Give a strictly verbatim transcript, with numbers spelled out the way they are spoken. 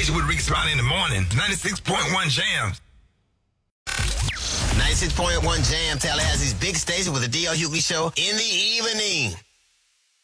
station with Rick Smiley in the morning. ninety-six point one Jams. ninety-six point one Jam, Tallahassee's big station with the D L Hughley Show in the evening.